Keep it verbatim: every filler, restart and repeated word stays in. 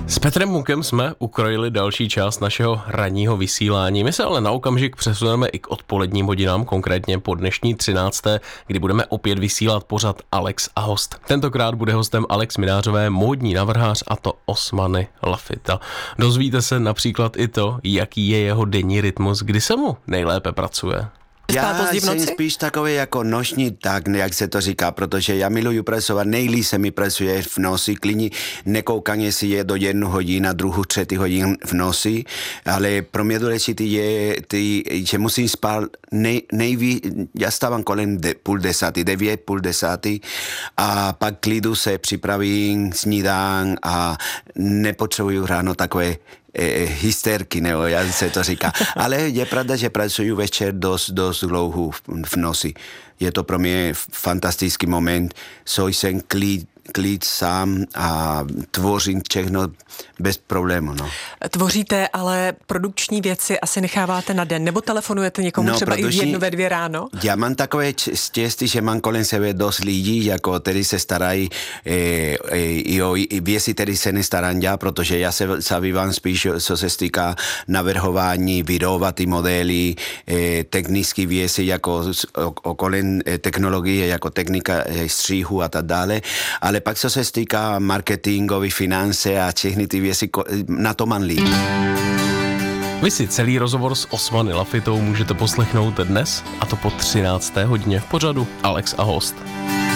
S Petrem Mukem jsme ukrojili další část našeho ranního vysílání. My se ale na okamžik přesuneme i k odpoledním hodinám, konkrétně po dnešní třinácté, kdy budeme opět vysílat pořad Alex a host. Tentokrát bude hostem Alex Minářové, módní navrhář, a to Osmany Lafita. Dozvíte se například i to, jaký je jeho denní rytmus, kdy se mu nejlépe pracuje. Já jsem spíš takový jako noční tak, jak se to říká, protože já miluju pracovat, nejlíp se mi pracuje v noci, klidně nekoukám, jestli je do jednu hodinu, druhou, třetí hodin v noci, ale pro mě důležité je, ty, že musím spát nej, nejví, já stávám kolem de, půl desátý, devět, půl desátý a pak klidu se připravím snídán a nepotřebuju ráno takové hysterky, nebo jak se to říká. Ale je pravda, že pracuji večer dost, dost dlouho v, v noci. Je to pro mě fantastický moment, so jsem klid, klid sám a tvořím všechno bez problému. No. Tvoříte, ale produkční věci asi necháváte na den, nebo telefonujete někomu no, třeba i v jednu, ve dvě ráno? Já mám takové štěstí, že mám kolem sebe dost lidí, jako který se starají e, e, i o věci, který se nestarám já, protože já se zabývám spíš, co se týká navrhování, vyrobovat ty modely, e, technické věci, jako okolem technologie, jako technika střihu a tak dále, ale pak co se týká marketingové, finance a všechny ty věci, na to mám líp. Vy si celý rozhovor s Osmany Lafitou můžete poslechnout dnes, a to po třinácté hodině v pořadu Alex a host.